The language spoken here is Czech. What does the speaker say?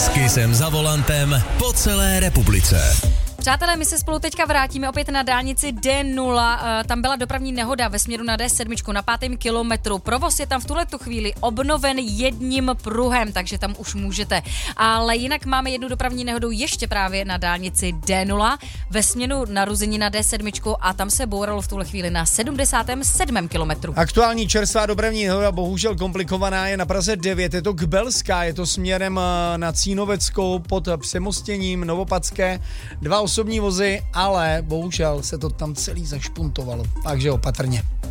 S Kissem za volantem po celé republice. Přátelé, my se spolu teďka vrátíme opět na dálnici D0. Tam byla dopravní nehoda ve směru na D7 na 5. kilometru. Provoz je tam v tuhletu chvíli obnoven jedním pruhem, takže tam už můžete. Ale jinak máme jednu dopravní nehodu ještě právě na dálnici D0 ve směru narození na D7 a tam se bouralo v tuhle chvíli na 77. kilometru. Aktuální čerstvá dopravní nehoda, bohužel komplikovaná, je na Praze 9. Je to Kbelská, je to směrem na Cínoveckou pod přemostěním Novopadské. 2 osobní vozy, ale bohužel se to tam celý zašpuntovalo, takže opatrně.